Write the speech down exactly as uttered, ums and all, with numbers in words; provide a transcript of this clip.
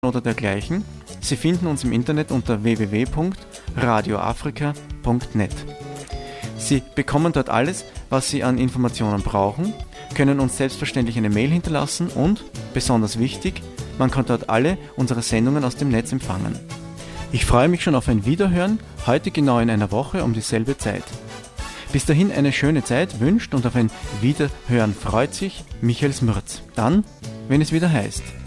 oder dergleichen. Sie finden uns im Internet unter w w w punkt radio afrika punkt net. Sie bekommen dort alles, was Sie an Informationen brauchen, können uns selbstverständlich eine Mail hinterlassen und, besonders wichtig, man kann dort alle unsere Sendungen aus dem Netz empfangen. Ich freue mich schon auf ein Wiederhören, heute genau in einer Woche um dieselbe Zeit. Bis dahin eine schöne Zeit wünscht und auf ein Wiederhören freut sich Michael Smrz. Dann, wenn es wieder heißt...